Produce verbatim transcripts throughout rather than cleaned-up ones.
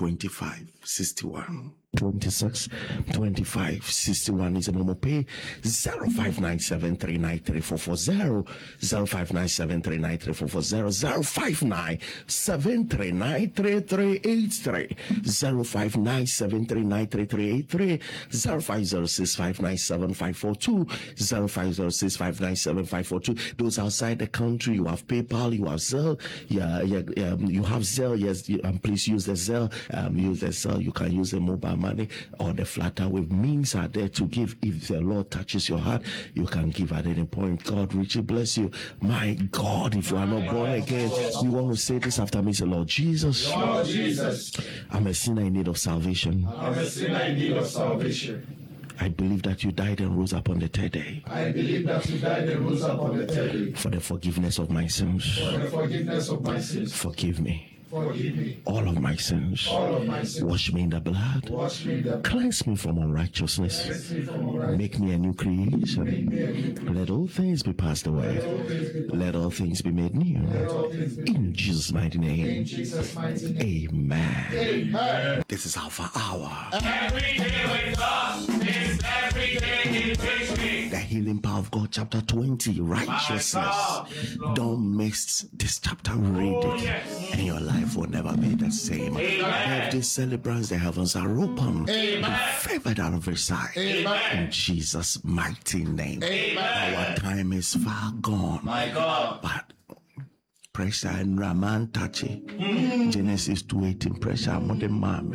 twenty-five sixty-one. twenty-six twenty-five sixty-one is a Momo Pay. Zero five nine seven three nine three four four zero zero five nine seven three nine three four four zero zero five nine seven three nine three three eight three zero five nine seven three nine three three eight three zero five zero six five nine seven five four two zero five zero six five nine seven five four two. Those outside the country, you have PayPal, you have Zelle, yeah, yeah, um, you have Zelle. Yes, you, um, please use the Zelle. Um, use the Zelle. You can use the mobile money or the flatter wave means are there to give. If the Lord touches your heart, you can give at any point. God richly bless you. My God, if you are not born again, you want to say this after me. Say, Lord Jesus, Lord Jesus, I'm a sinner in need of salvation. I'm a sinner in need of salvation. I believe that you died and rose up on the third day. I believe that you died and rose up on the third day. For the forgiveness of my sins. For the forgiveness of my sins. Forgive me. Forgive me. All of my sins. All of my sins. Wash me in the blood. Wash me in the blood. Cleanse me from unrighteousness. Cleanse me from unrighteousness. Make me a new creation. Make me a new creation. Let all things be passed away. Let all things be, Let all things be made new. Let all things be In Jesus' mighty name. In Jesus' mighty name. Amen. Amen. This is Alpha Hour. Every day with God is every day He teach me. The healing power of God, chapter twenty, righteousness. Yes, Lord. Don't miss this chapter. Read Oh, it, yes. and your life will never be the same. Amen. Birthday celebrants, the heavens are open. Amen. Be favored out of every side. Amen. In Jesus' mighty name. Amen. Our time is far gone. My God. But pressure and Raman Tachi. Genesis two eighteen. Pressure more than mommy.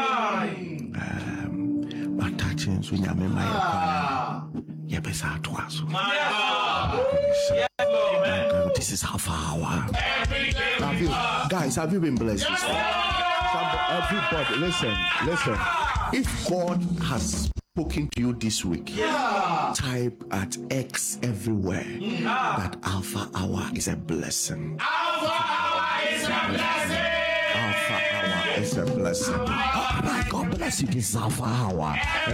Um, but touching so nyame my yebesa twaso. My God. Yes, Lord. This is half hour. Every day Have with you, God. guys, have you been blessed? this week? Everybody, listen, listen. If God has spoken to you this week, type at X everywhere that Alpha Hour is a blessing. Alpha Hour is a blessing. Alpha Hour is a blessing. Oh my God bless you. This is Alpha Hour.